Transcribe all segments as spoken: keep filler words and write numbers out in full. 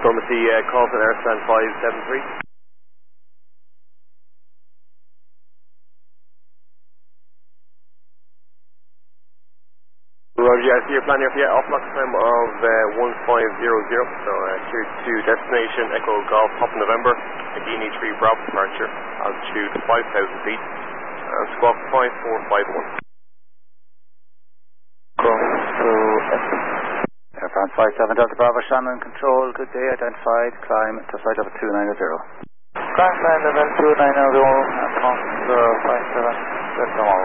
Diplomacy, uh, call to Airstand five seven three. Roger, yeah, I see your plan here for you. Off max time of uh, one five zero zero, so uh, clear to destination Echo Golf Papa November, Agini three Bravo departure, altitude five thousand feet, and squawk five four five one. Go to Air France five seven Delta Bravo, Shannon control, good day, identified, climb to flight level two nine zero. Climb flight level two nine zero, and cost five seven Delta Bravo.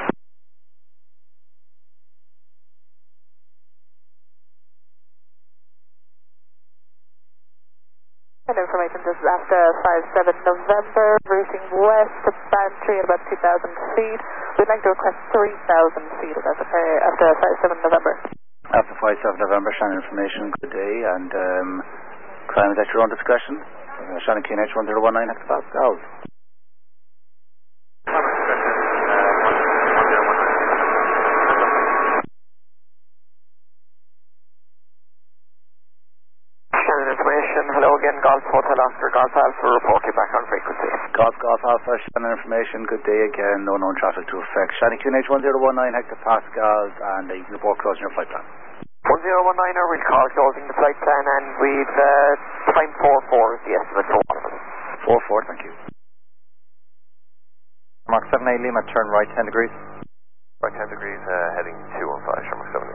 And information just after five seven November, routing west to Bantry at about two thousand feet. We'd like to request three thousand feet, if that's okay, after five seven November. After five seven November, Shannon information, good day, and um, climb is at your own discretion. Uh, Shannon K N H one zero one nine hectopascals. Hello again, Golf Hotel Oscar, Golf Alpha, report you back on frequency. Golf, Golf Alpha, Shannon information, good day again, no known traffic to affect. Shannon Q N H one zero one nine hectopascals, and uh, you can report closing your flight plan. one zero one nine er, we'll call closing the flight plan, and we've uh, time four four is the estimate for one of us. four four, thank you. Mark seven eight Lima, turn right ten degrees. Right ten degrees, uh, heading two one five, Shamrock seven.